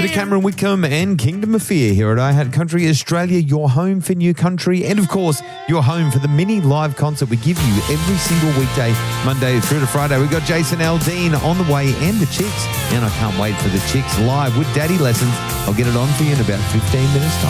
Bit of Cameron Whitcomb and Kingdom of Fear here at iHeart Country Australia, your home for new country, and of course, your home for the mini live concert we give you every single weekday, Monday through to Friday. We've got Jason Aldean on the way and the Chicks, and I can't wait for the Chicks live with Daddy Lessons. I'll get it on for you in about 15 minutes time.